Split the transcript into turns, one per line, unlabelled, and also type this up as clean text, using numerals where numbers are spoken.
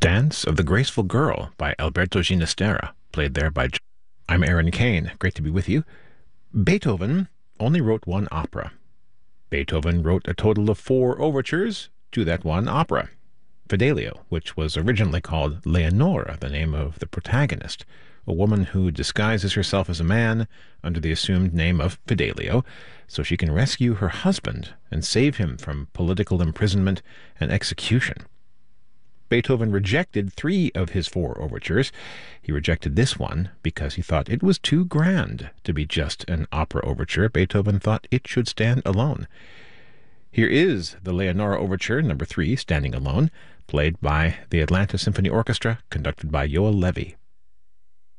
Dance of the Graceful Girl by Alberto Ginastera, played there by I'm Aaron Kane. Great to be with you. Beethoven only wrote one opera. Beethoven wrote a total of 4 overtures to that one opera. Fidelio, which was originally called Leonora, the name of the protagonist, a woman who disguises herself as a man under the assumed name of Fidelio, so she can rescue her husband and save him from political imprisonment and execution. Beethoven rejected 3 of his 4 overtures. He rejected this one because he thought it was too grand to be just an opera overture. Beethoven thought it should stand alone. Here is the Leonora Overture, number 3, Standing Alone, played by the Atlanta Symphony Orchestra, conducted by Yoel Levy.